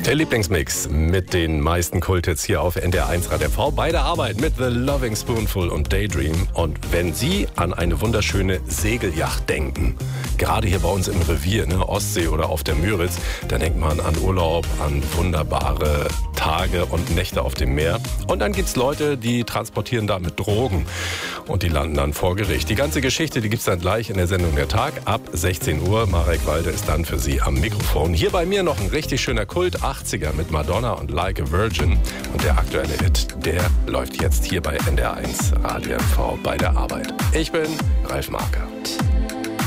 Der Lieblingsmix mit den meisten Kulthits hier auf NDR1 Radio TV bei der Arbeit mit The Loving Spoonful und Daydream. Und wenn Sie an eine wunderschöne Segelyacht denken, gerade hier bei uns im Revier, Ostsee oder auf der Müritz, dann denkt man an Urlaub, an wunderbare Tage und Nächte auf dem Meer. Und dann gibt's Leute, die transportieren damit Drogen und die landen dann vor Gericht. Die ganze Geschichte, die gibt's dann gleich in der Sendung Der Tag ab 16 Uhr. Marek Walde ist dann für Sie am Mikrofon. Hier bei mir noch ein richtig schöner Kult, 80er mit Madonna und Like a Virgin. Und der aktuelle Hit, der läuft jetzt hier bei NDR1 Radio TV bei der Arbeit. Ich bin Ralf Marker.